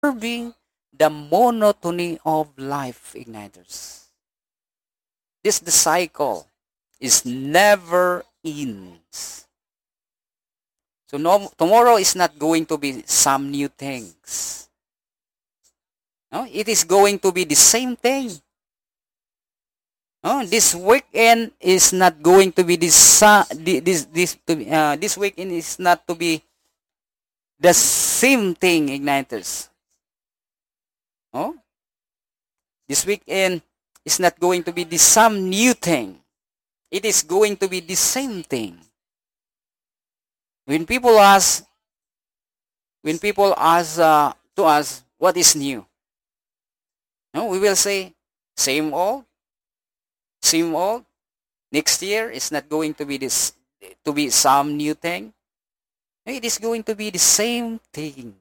disturbing the monotony of life, igniters. This the cycle is never ends. So no, tomorrow is not going to be some new things. No, it is going to be the same thing. No, this weekend is not going to be this weekend is not to be the same thing, igniters. Oh, this weekend is not going to be the some new thing. It is going to be the same thing. When people ask, to us, what is new? No, we will say, same old, same old. Next year is not going to be this, to be some new thing. It is going to be the same thing.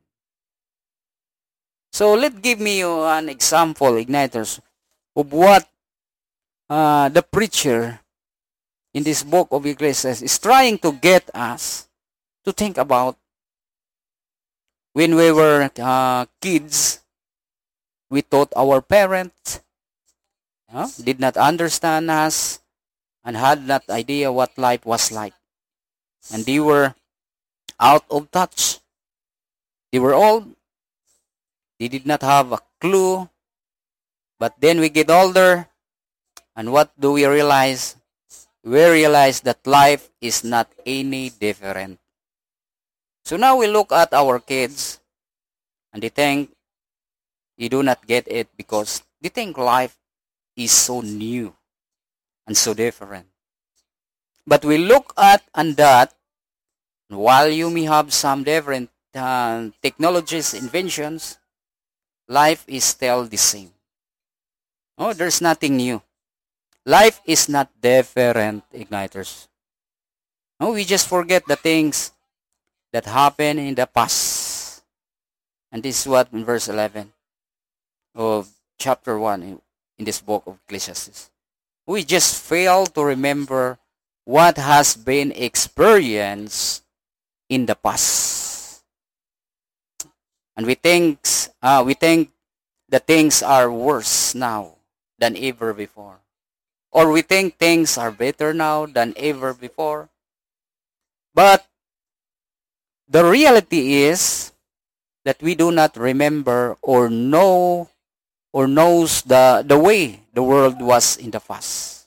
So let give me an example, igniters, of what the preacher in this book of Ecclesiastes is trying to get us to think about. When we were kids, we thought our parents did not understand us and had not idea what life was like. And they were out of touch. They were old. They did not have a clue. But then we get older, and what do we realize? We realize that life is not any different. So now we look at our kids, and they think they do not get it because they think life is so new and so different. But we look at and that while you may have some different technologies, inventions, life is still the same. Oh, there's nothing new. Life is not different, igniters. No, we just forget the things that happened in the past. And this is what in verse 11 of chapter 1 in this book of Ecclesiastes. We just fail to remember what has been experienced in the past. And we think that things are worse now than ever before. Or we think things are better now than ever before. But the reality is that we do not remember or know or knows the way the world was in the past.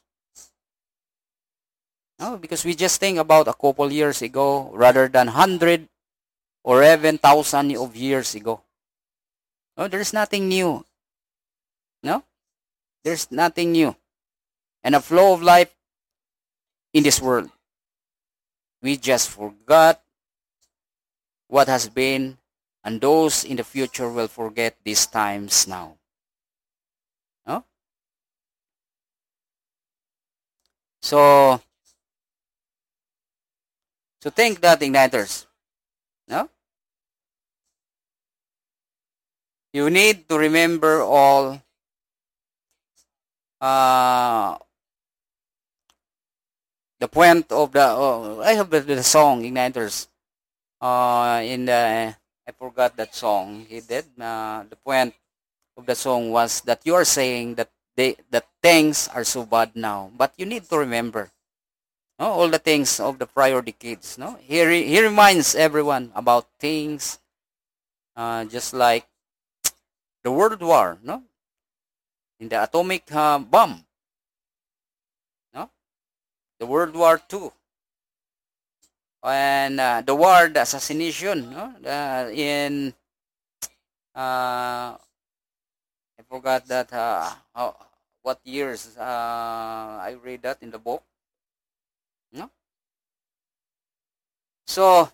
No, because we just think about a couple years ago rather than 100 or even 1,000 of years ago. No, there's nothing new. No, there's nothing new. And a flow of life in this world. We just forgot what has been, and those in the future will forget these times now. No? So think that, igniters. No? You need to remember all the point of the I have the song, igniters. In the I forgot that song. He did. The point of the song was that you are saying that that things are so bad now, but you need to remember, no, all the things of the prior decades. No, he reminds everyone about things, just like the World War, no, in the atomic bomb, no, the World War II, and the war, the assassination, no, in I forgot that what years I read that in the book. No? So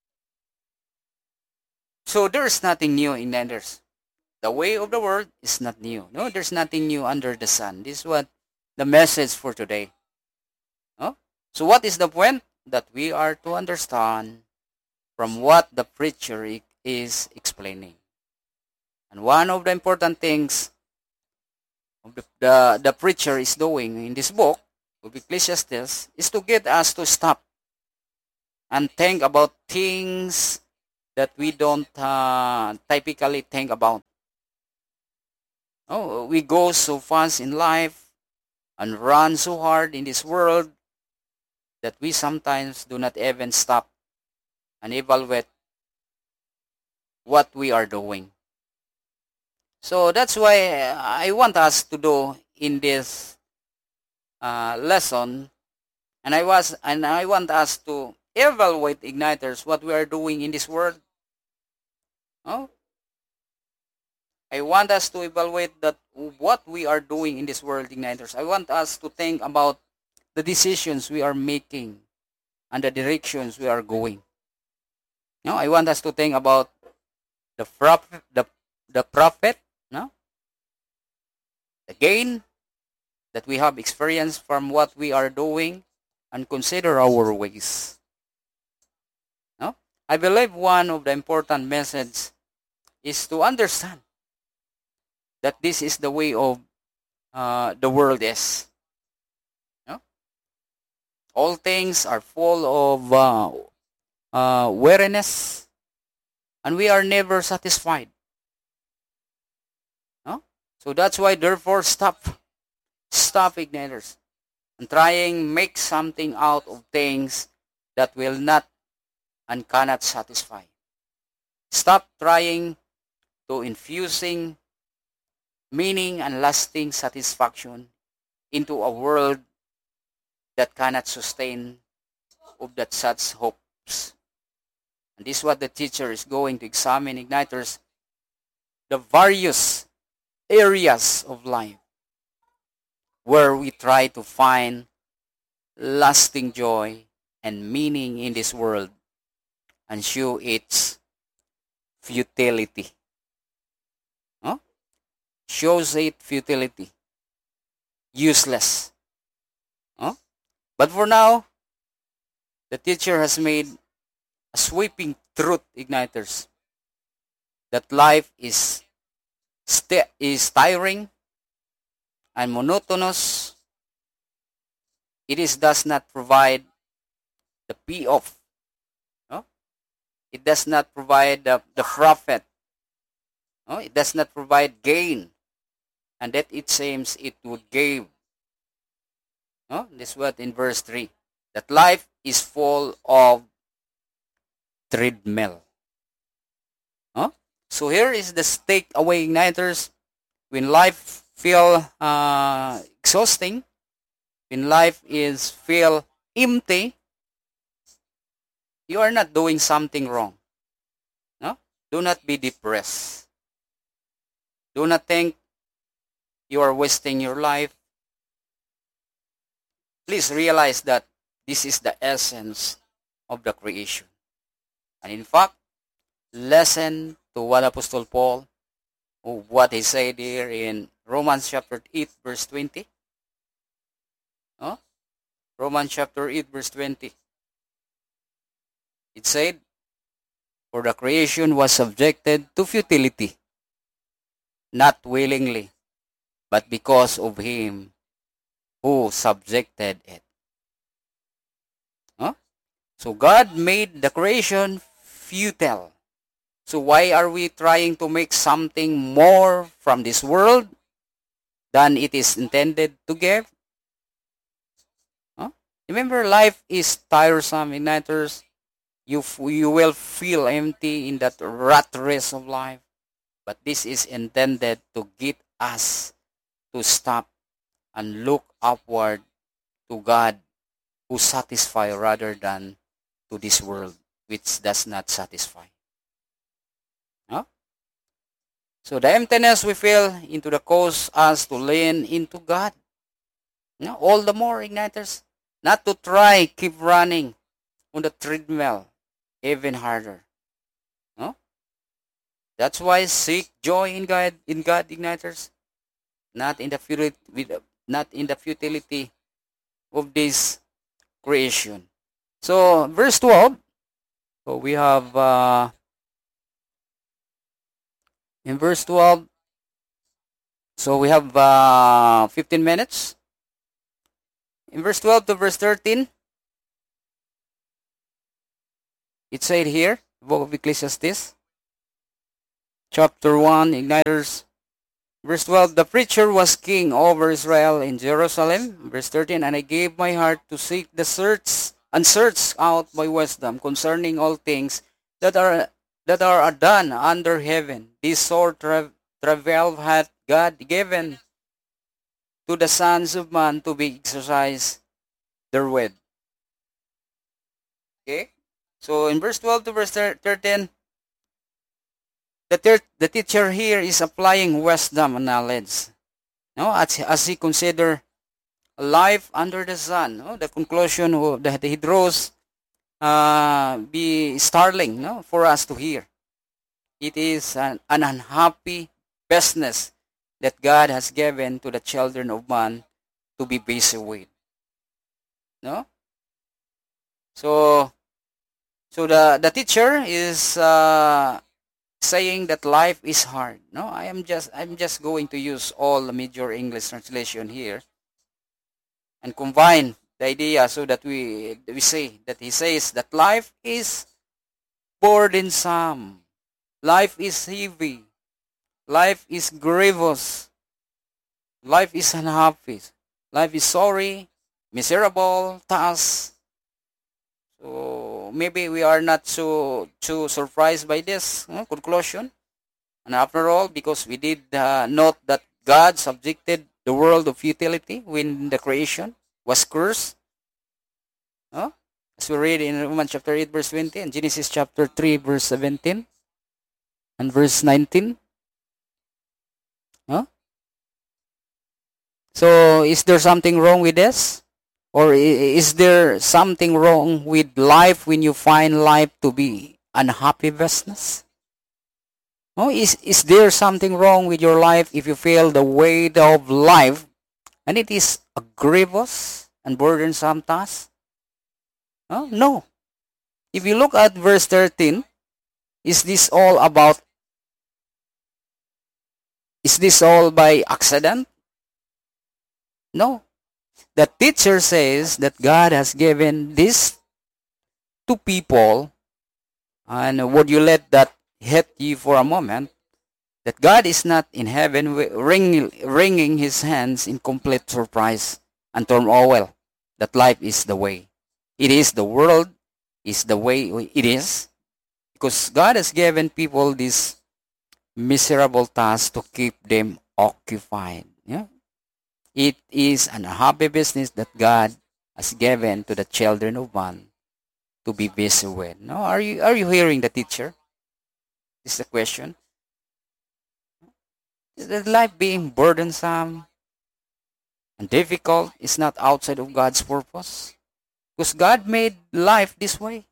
there's nothing new in others. The way of the world is not new. No, there's nothing new under the sun. This is what the message for today. No? So what is the point? That we are to understand from what the preacher is explaining. And one of the important things the preacher is doing in this book of Ecclesiastes is to get us to stop and think about things that we don't typically think about. Oh, we go so fast in life and run so hard in this world that we sometimes do not even stop and evaluate what we are doing. So that's why I want us to do in this lesson, and I want us to evaluate, igniters, what we are doing in this world. Oh, I want us to evaluate that what we are doing in this world, igniters. I want us to think about the decisions we are making and the directions we are going. No, I want us to think about the profit, the profit, no, the gain that we have experienced from what we are doing, and consider our ways. No, I believe one of the important messages is to understand that this is the way of the world is. No? All things are full of weariness, and we are never satisfied. No? So that's why, therefore, stop, igniters, and trying make something out of things that will not and cannot satisfy. Stop trying to infusing meaning and lasting satisfaction into a world that cannot sustain of that such hopes. And this is what the teacher is going to examine, igniters, the various areas of life where we try to find lasting joy and meaning in this world and show its futility. Huh? Shows it futility. Useless. Huh? But for now, the teacher has made a sweeping truth, igniters, that life is tiring and monotonous. It does not provide the payoff. No? It does not provide the profit. No? It does not provide gain. And that it seems it would give. No? This word in verse 3. That life is full of treadmill. No? So here is the takeaway, igniters. When life feel exhausting, when life is feel empty, you are not doing something wrong. No? Do not be depressed. Do not think you are wasting your life. Please realize that this is the essence of the creation. And in fact, listen to what Apostle Paul, what he said here in Romans chapter 8 verse 20. No? Romans chapter 8 verse 20. It said, for the creation was subjected to futility, not willingly, but because of him who subjected it. Huh? So God made the creation futile. So why are we trying to make something more from this world than it is intended to give? Huh? Remember, life is tiresome, igniters. You will feel empty in that rat race of life. But this is intended to get us to stop and look upward to God who satisfies rather than to this world which does not satisfy. Huh? So the emptiness we feel into the cause us to lean into God. All the more, igniters, not to try keep running on the treadmill even harder. No? That's why seek joy in God, igniters, not in the futility of this creation. So verse 12. So we have in verse 12. So we have 15 minutes. In verse 12 to verse 13, it said here, The book of Ecclesiastes, chapter 1, Igniters. Verse 12, the preacher was king over Israel in Jerusalem. Verse 13, and I gave my heart to seek the search and search out by wisdom concerning all things that are done under heaven. This sort travail hath God given to the sons of man to be exercised therewith. Okay? So in verse 12 to verse 13, the teacher here is applying wisdom and knowledge. No, as he consider life under the sun. No, the conclusion that he draws be startling, no, for us to hear. It is an unhappy business that God has given to the children of man to be busy with. No, so the teacher is saying that life is hard. No, I'm just going to use all the major English translation here and combine the idea so that we say that he says that life is burdensome, life is heavy, life is grievous, life is unhappy, life is sorry, miserable, task. So maybe we are not so surprised by this conclusion. And after all, because we did note that God subjected the world of futility when the creation was cursed. As we read in Romans chapter 8 verse 20 and Genesis chapter 3 verse 17 and verse 19. So is there something wrong with this? Or is there something wrong with life when you find life to be unhappy business? Is there something wrong with your life if you feel the weight of life and it is a grievous and burdensome task? No. If you look at verse 13, is this all by accident? No. The teacher says that God has given this to people, and would you let that hit you for a moment, that God is not in heaven wringing his hands in complete surprise and turmoil, that life is the way it is, the world is the way it is, because God has given people this miserable task to keep them occupied. Yeah? It is an unhappy business that God has given to the children of man to be busy with. No, are you hearing the teacher? This is the question. Is the life being burdensome and difficult is not outside of God's purpose? Because God made life this way.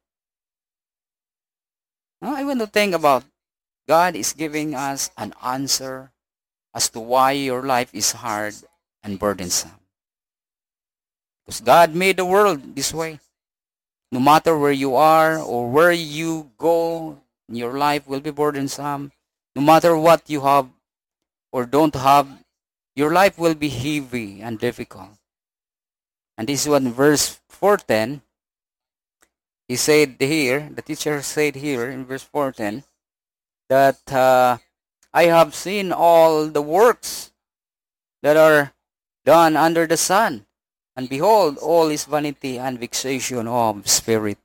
I want to think about God is giving us an answer as to why your life is hard and burdensome. Because God made the world this way. No matter where you are or where you go, your life will be burdensome. No matter what you have or don't have, your life will be heavy and difficult. And this is what in verse 4:10, he said here, the teacher said here in verse 4:10, that I have seen all the works that are done under the sun, and behold, all is vanity and vexation of spirit.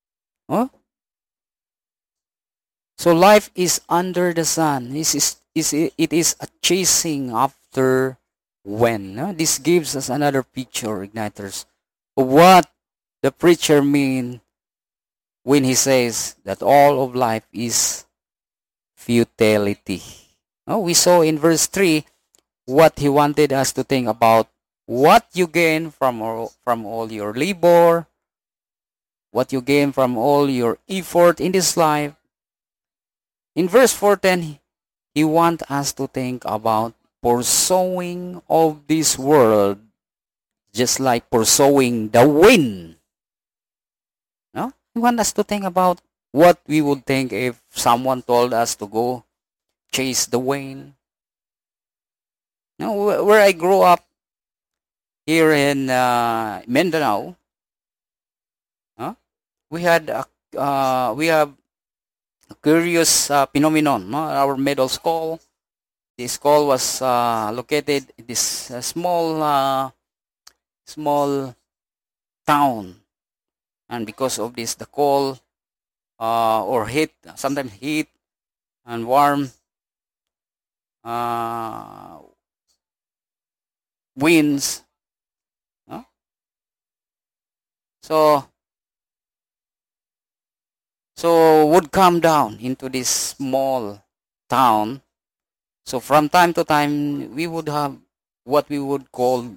So life is under the sun. It is a chasing after when. This gives us another picture, Igniters, of what the preacher means when he says that all of life is futility. We saw in verse 3 what he wanted us to think about: what you gain from all your labor, what you gain from all your effort in this life. In verse 4:10, he wants us to think about pursuing of this world just like pursuing the wind. He wants us to think about what we would think if someone told us to go chase the wind. Where I grew up here in Mindanao, we have a curious phenomenon. No? Our middle school, the school was located in this small town, and because of this, the cold or heat, sometimes heat and warm uh, winds. No? So would come down into this small town. So from time to time, we would have what we would call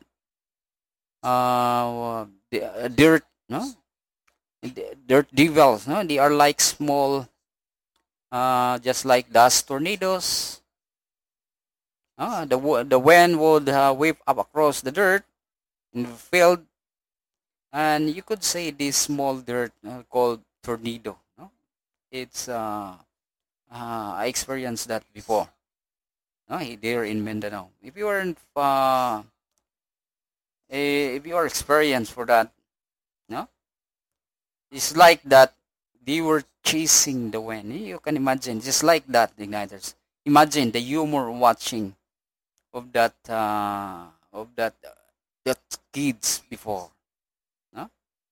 dirt, no, dirt devils. No, they are like small, just like dust tornadoes. The wind would whip up across the dirt in the field, and you could say this small dirt called tornado. No? It's I experienced that before. No, there in Mindanao. If you are experienced for that, no, it's like that. They were chasing the wind. You can imagine, just like that, igniters. Imagine the humor watching of that kids before. No?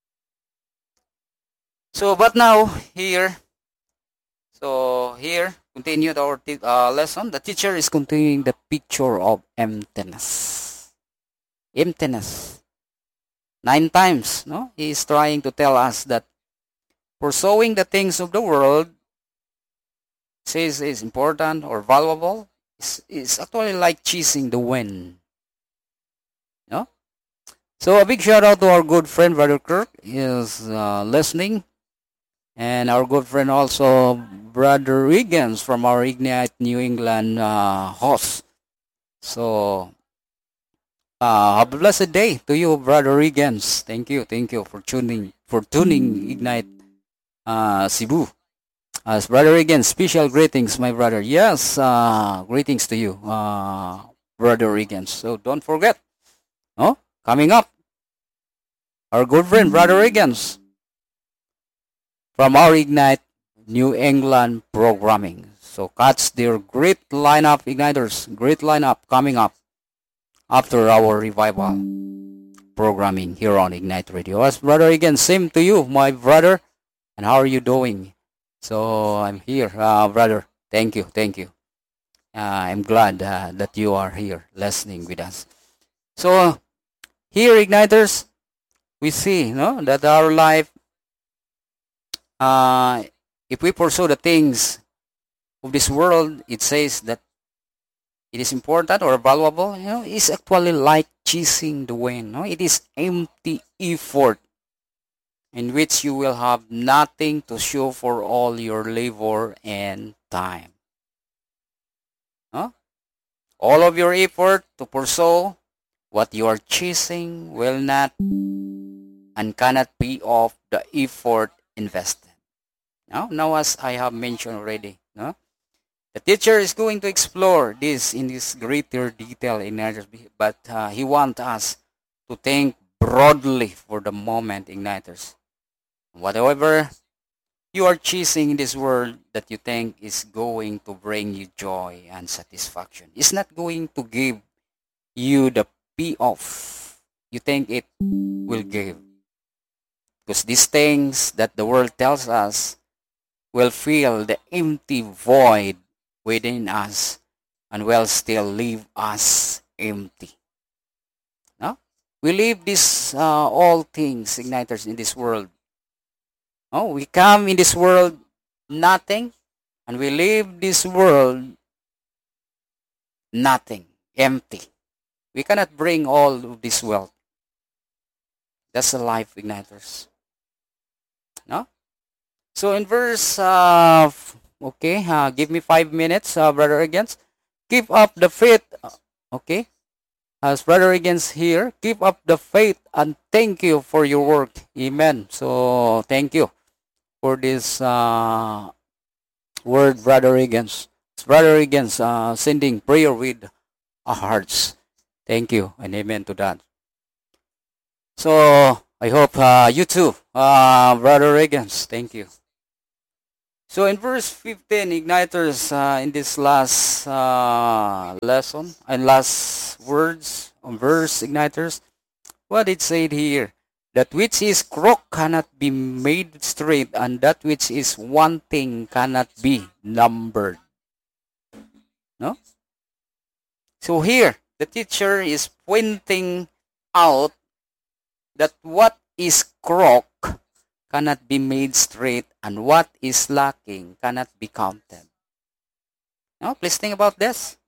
So, but now here, here, continued our lesson. The teacher is continuing the picture of emptiness. Emptiness. 9 times, no? He is trying to tell us that pursuing the things of the world says is important or valuable is actually like chasing the wind. No? So a big shout out to our good friend Brother Kirk is listening, and our good friend also Brother Wiggins from our Ignite New England host. So have a blessed day to you, Brother Wiggins. Thank you for tuning Ignite Cebu. As Brother Wiggins, special greetings, my brother. Yes, greetings to you, Brother Wiggins. So don't forget, no, coming up, our good friend Brother Wiggins from our Ignite New England programming. So catch their great lineup, Igniters, great lineup coming up after our revival programming here on Ignite Radio. As Brother Wiggins, same to you, my brother. And how are you doing? So I'm here, brother. Thank you. I'm glad that you are here listening with us. So here, Igniters, we see, no, that our life, if we pursue the things of this world, it says that it is important or valuable. It's actually like chasing the wind. No, it is empty effort in which you will have nothing to show for all your labor and time. Huh? All of your effort to pursue what you are chasing will not and cannot pay off the effort invested. Now as I have mentioned already, the teacher is going to explore this in this greater detail in others, but he wants us to think broadly for the moment, Igniters. Whatever you are chasing in this world that you think is going to bring you joy and satisfaction, it's not going to give you the payoff you think it will give. Because these things that the world tells us will fill the empty void within us and will still leave us empty. No? We leave these all things, Igniters, in this world. Oh, we come in this world nothing, and we leave this world nothing, empty. We cannot bring all of this wealth. That's the life, Igniters. No? So in verse, give me 5 minutes, Brother Against. Keep up the faith, okay? As Brother Against here, keep up the faith and thank you for your work. Amen. So thank you for this word, Brother Higgins. Brother Higgins sending prayer with our hearts. Thank you and amen to that. So I hope you too, Brother Higgins. Thank you. So in verse 15, igniters, in this last lesson, and last words on verse, igniters, what it said here? That which is crooked cannot be made straight, and that which is wanting cannot be numbered. No? So here, the teacher is pointing out that what is crooked cannot be made straight, and what is lacking cannot be counted. Now, please think about this.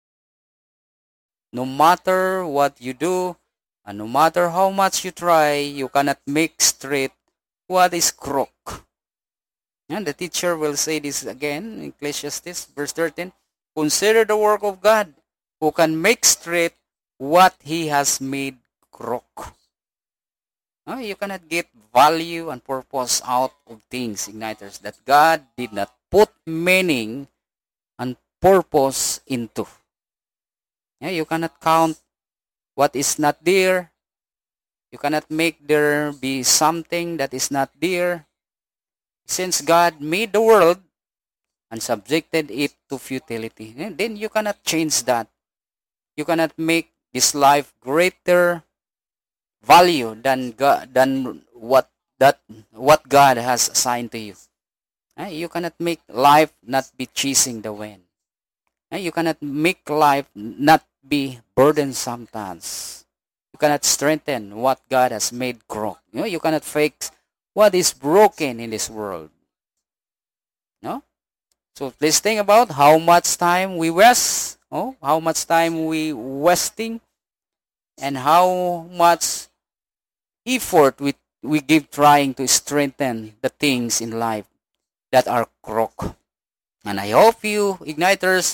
No matter what you do, and no matter how much you try, you cannot make straight what is crooked. And the teacher will say this again in Ecclesiastes, verse 13. Consider the work of God, who can make straight what He has made crooked. You cannot get value and purpose out of things, igniters, that God did not put meaning and purpose into. You cannot count what is not there. You cannot make there be something that is not there. Since God made the world and subjected it to futility, then you cannot change that. You cannot make this life greater value than God, than what God has assigned to you. You cannot make life not be chasing the wind. You cannot make life not be burdensome sometimes. You cannot strengthen what God has made crooked. You cannot fix what is broken in this world. No? So please think about how much time we waste, how much time we wasting, and how much effort we give trying to strengthen the things in life that are crooked. And I hope you, igniters,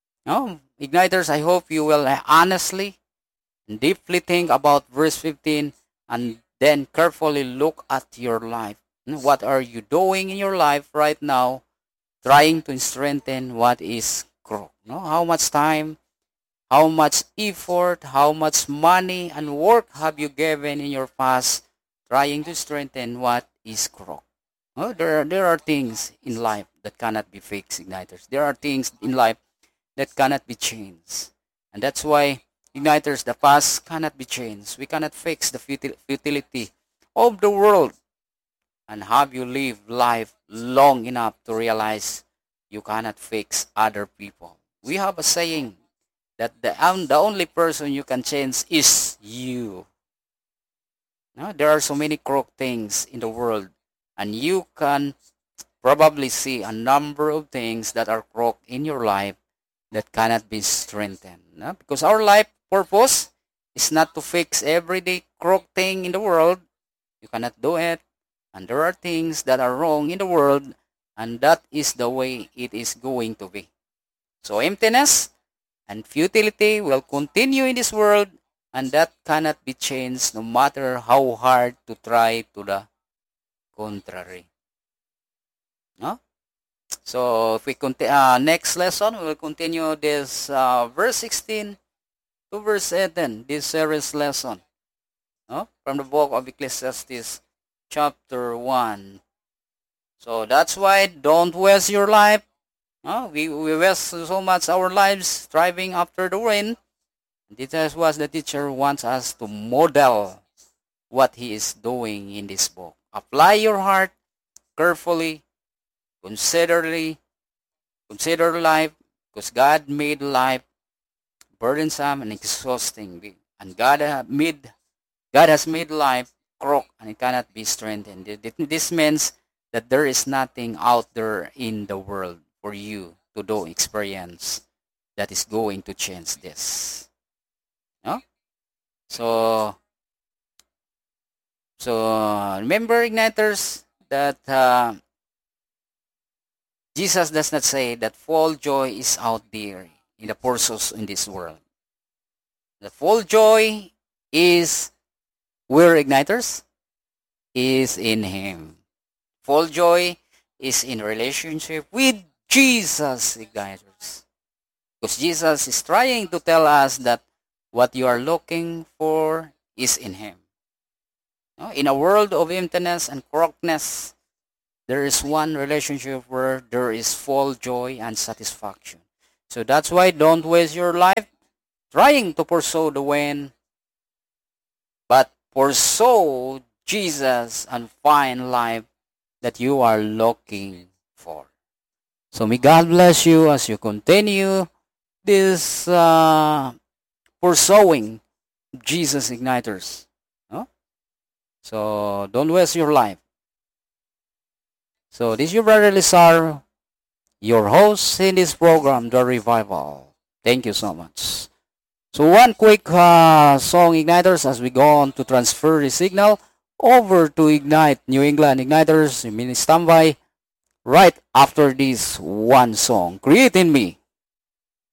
I hope you will honestly and deeply think about verse 15 and then carefully look at your life. What are you doing in your life right now trying to strengthen what is crooked? How much time, how much effort, how much money and work have you given in your past trying to strengthen what is crooked? There are things in life that cannot be fixed, igniters. There are things in life that cannot be changed. And that's why, igniters, the past cannot be changed. We cannot fix the futility of the world. And have you lived life long enough to realize you cannot fix other people? We have a saying that the only person you can change is you. There are so many crooked things in the world, and you can probably see a number of things that are crooked in your life that cannot be strengthened. Because our life purpose is not to fix everyday crooked thing in the world. You cannot do it. And there are things that are wrong in the world, and that is the way it is going to be. So emptiness and futility will continue in this world, and that cannot be changed no matter how hard to try to the contrary. So if we continue, next lesson, we will continue this verse 16 to verse 18, this series lesson from the book of Ecclesiastes chapter 1. So that's why don't waste your life. We waste so much our lives striving after the wind. This is what the teacher wants us to model what he is doing in this book. Apply your heart carefully, consider life, because God made life burdensome and exhausting, and God has made life crooked, and it cannot be strengthened. This means that there is nothing out there in the world for you to do experience that is going to change this. So remember, igniters, that Jesus does not say that full joy is out there in the pursuits in this world. The full joy is where, igniters? Is in Him. Full joy is in relationship with Jesus, igniters. Because Jesus is trying to tell us that what you are looking for is in Him. In a world of emptiness and crookedness, there is one relationship where there is full joy and satisfaction. So that's why don't waste your life trying to pursue the wind, but pursue Jesus and find life that you are looking for. So may God bless you as you continue this pursuing Jesus Igniters. No? So don't waste your life. So this is your brother Lizar, your host in this program, The Revival. Thank you so much. So one quick song Igniters as we go on to transfer the signal over to Ignite New England Igniters. You mean standby right after this one song. Create in Me.